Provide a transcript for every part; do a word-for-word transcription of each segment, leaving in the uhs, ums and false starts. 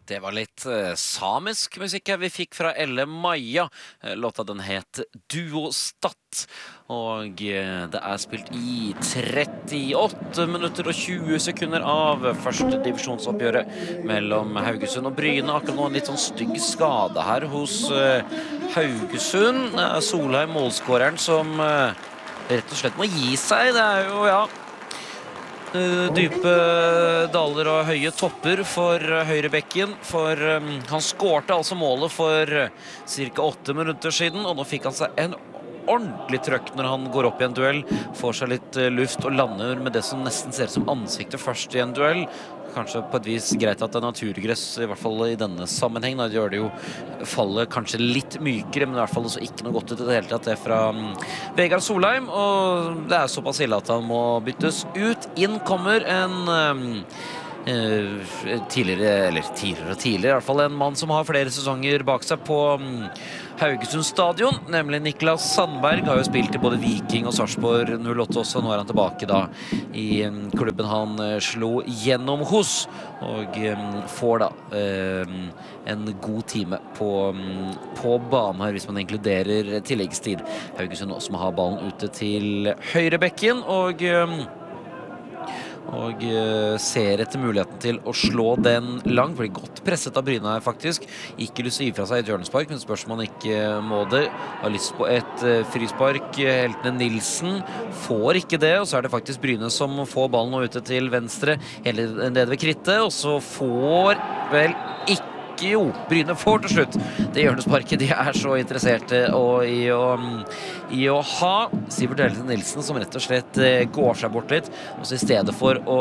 Det var litt eh, samisk musikk vi fikk fra Elle Maja. Eh, Låta den het Duostat. Og eh, det er spilt i trettiåtte minutter og tjue sekunder av første divisjonsoppgjøret mellom Haugesund og Bryne. Akkurat nå en litt sånn stygg skade her hos eh, Haugesund. Det er Solheim, målskåreren, som eh, rett og slett må gi seg. Det er jo, ja... dype daler og høye topper for høyrebekken, for um, han skårte altså målet for cirka åtte minutter siden, og nå fikk han seg en ordentlig trøkk når han går opp i en duell, får seg litt uh, luft og lander med det som nesten ser ut som ansiktet først i en duell. Kanskje på et vis greit at det er naturgress, i hvert fall i denne sammenheng. Da gjør det jo fallet kanskje litt mykere, men i hvert fall også ikke noe godt ut i det hele tatt. Det er fra um, Vegard Solheim, og det er såpass ille at han må byttes ut. Inn kommer en um, uh, tidligere, eller tidligere og tidligere, i hvert fall en mann som har flere sesonger bak seg på um, Haugesund stadion, nemlig Niklas Sandberg. Har jo spilt i både Viking og Sarpsborg null åtte også. Nå er han tilbake da i um, klubben han uh, slo gjennom hos, og um, får da um, en god time på, um, på banen her, hvis man inkluderer tilleggstid. Haugesund også må ha ballen ute til høyrebekken, og um, og uh, ser etter muligheten til å slå den langt. Blir godt presset av Bryne her faktisk. Ikke lyst til å gi fra seg et hjørnespark, men spørs man ikke må det. Har lyst på et uh, frispark. Heltene Nilsen får ikke det, og så er det faktisk Bryne som får ballen nå ute til venstre, hele nede ved krittet, og så får vel ikke Jo, Bryne får til slutt det hjørnesparket de er så interesserte i å, i å ha. Sivert Heltene Nilsen som rett og slett går seg bort litt, og så i stedet for å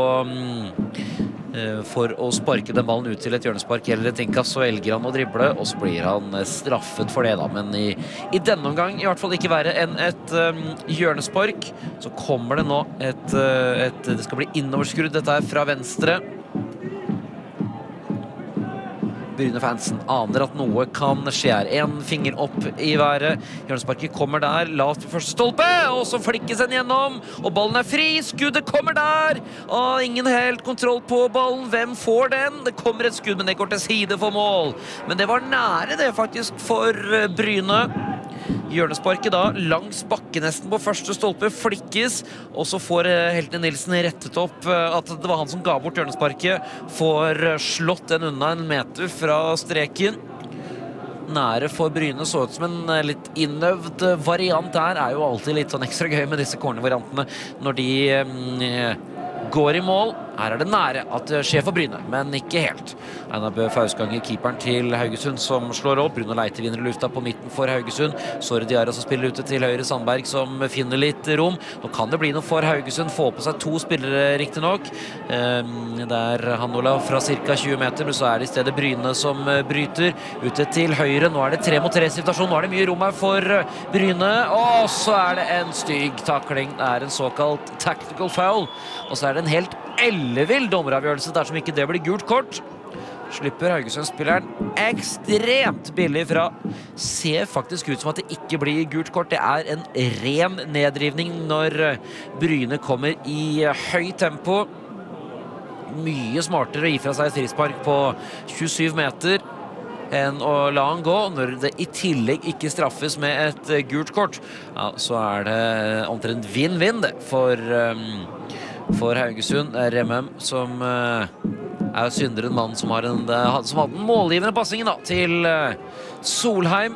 for å sparke den ballen ut til et hjørnespark eller et innkast, så velger han å drible, og så blir han straffet for det da. Men i, i denne omgang i hvert fall ikke verre enn et um, hjørnespark. Så kommer det nå et, et det skal bli innoverskrudd. Dette er fra venstre. Bryne-fansen aner at noe kan skje her. En finger opp i været. Hjørnesparket kommer der, lavt på første stolpe, og så flikkes den gjennom, og ballen er fri. Skuddet kommer der, og ingen helt kontroll på ballen. Hvem får den? Det kommer et skudd, men det går til side for mål. Men det var nære det faktisk for Bryne. Hjørnesparket da, langs bakke nesten på første stolpe, flikkes, og så får Heltene Nilsen rettet opp at det var han som ga bort hjørnesparket, får slått den unna en meter fra streken. Nære for Bryne, så ut som en litt innøvd variant der. Er jo alltid litt sånn ekstra gøy med disse cornervariantene når de eh, går i mål. Her er det nære at det skjer for Bryne, men ikke helt. Einar Bø Fausganger, keeperen til Haugesund, som slår opp. Bruno Leite vinner lufta på midten for Haugesund. Sore Diarra som spiller ute til høyre, Sandberg som finner litt rom. Nå kan det bli noe for Haugesund. Få på seg to spillere riktig nok. Det er Hanola fra cirka tjue meter, men så er det i stedet Bryne som bryter. Ute til høyre. Nå er det tre mot tre situasjon. Nå er det mye rom her for Bryne. Og så er det en stygg takling. Det er en såkalt tactical foul. Og så er det en helt ellevill dommeravgjørelse der som ikke det blir gult kort. Slipper Haugesund-spilleren ekstremt billig fra. Ser faktisk ut som at det ikke blir gult kort. Det er en ren nedrivning når Bryne kommer i høy tempo. Mye smartere å gi fra seg et frispark på tjuesyv meter enn å la han gå. Når det i tillegg ikke straffes med et gult kort, ja, så er det omtrent vinn-vinn det for... Um, For Haugesund er Remem som uh, er synderen mann som, har en, uh, som hadde den målgivende passingen da, til uh, Solheim.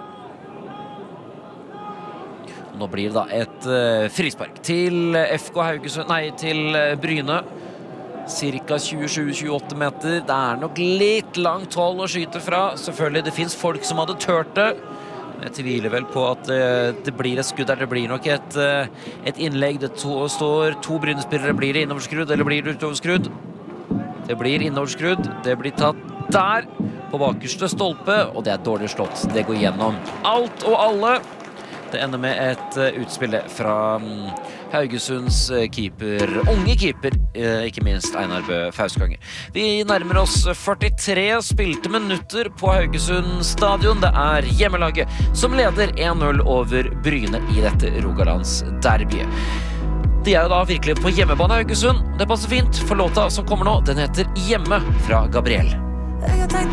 Nå blir det da et uh, frispark til F K Haugesund, nei, til uh, Bryne. Cirka tjuesju til tjueåtte meter. Det er nok litt langt hold å skyte fra. Selvfølgelig, det finnes folk som hadde tørt det. Jeg tviler vel på at uh, det blir et skudd der. Det blir nok et, uh, et innlegg. Det to, står to Bryne-spillere. Blir det innoverskrudd, eller blir det utoverskrudd? Det blir innoverskrudd. Det blir tatt der, på bakerste stolpe, og det er dårlig slått. Det går gjennom alt og alle. Det ender med et uh, utspill fra um, Haugesunds uh, keeper, unge keeper, uh, ikke minst Einar Bø Fausganger. Vi nærmer oss førtitre spilte minutter på Haugesund stadion. Det er hjemmelaget som leder en null over Bryne i dette Rogalands derbyet. De er jo da virkelig på hjemmebane Haugesund. Det passer fint for låta som kommer nå. Den heter Hjemme fra Gabriel.